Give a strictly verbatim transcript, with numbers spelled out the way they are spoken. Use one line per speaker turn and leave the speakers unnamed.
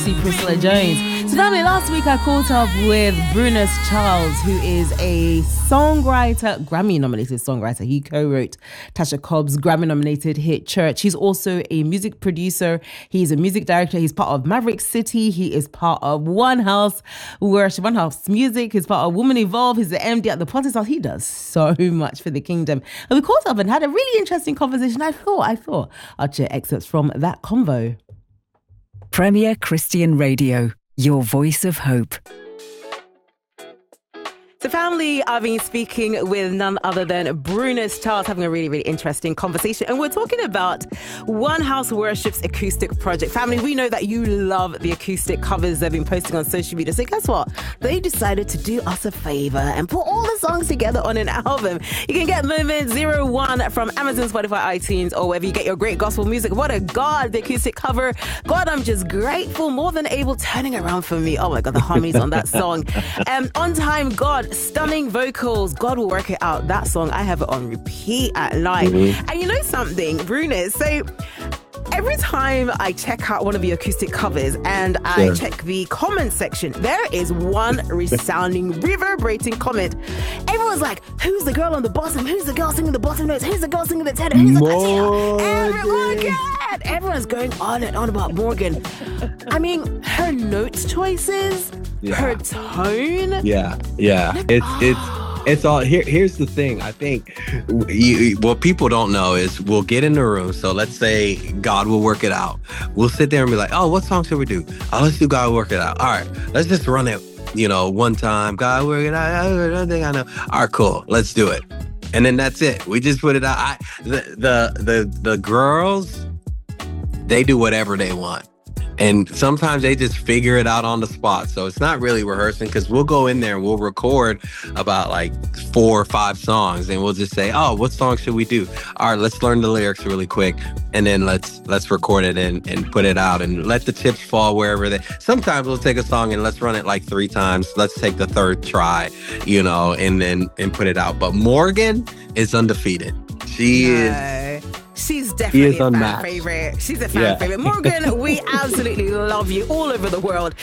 T Priscilla Jones. So family, last week I caught up with Brunus Charles, who is a songwriter, Grammy-nominated songwriter. He co-wrote Tasha Cobb's Grammy-nominated hit Church. He's also a music producer. He's a music director. He's part of Maverick City. He is part of One House Worship, One House Music. He's part of Woman Evolve. He's the M D at the Potter's House. He does so much for the kingdom. And we caught up and had a really interesting conversation. I thought, I thought I'd share excerpts from that convo.
Premier Christian Radio, your voice of hope.
So family, I've been speaking with none other than Brunus Charles, having a really, really interesting conversation. And we're talking about One House Worship's acoustic project. Family, we know that you love the acoustic covers they've been posting on social media. So guess what? They decided to do us a favor and put all the songs together on an album. You can get Moment Zero One from Amazon, Spotify, iTunes, or wherever you get your great gospel music. What a God, the acoustic cover. God, I'm just grateful, more than able, turning around for me. Oh my God, the harmonies on that song. Um, on Time, God, stunning vocals. God will work it out. That song, I have it on repeat at night. Mm-hmm. And you know something, Brunus? So every time I check out one of the acoustic covers and I sure. check the comment section, there is one resounding, reverberating comment. Everyone's like, who's the girl on the bottom? Who's the girl singing the bottom notes? Who's the girl singing the tenor? Who's the Morgan. Everyone, everyone's going on and on about Morgan. I mean, her note choices, yeah. her tone.
Yeah, yeah. Like, it's, oh. it's, It's all here. Here's the thing. I think you, what people don't know is we'll get in the room. So let's say God will work it out. We'll sit there and be like, oh, what song should we do? Oh, let's do God will work it out. All right, let's just run it, you know, one time. God will work it out. I think I know. All right, cool. Let's do it. And then that's it. We just put it out. I, the, the, the, the girls, they do whatever they want. And sometimes they just figure it out on the spot. So it's not really rehearsing, because we'll go in there and we'll record about like four or five songs and we'll just say, oh, what song should we do? All right, let's learn the lyrics really quick. And then let's let's record it and, and put it out and let the chips fall wherever they... Sometimes we'll take a song and let's run it like three times. Let's take the third try, you know, and then and put it out. But Morgan is undefeated. She
no.
is...
She's definitely a fan
unmatched.
favorite. She's a fan
yeah.
favorite. Morgan, we absolutely love you all over the world.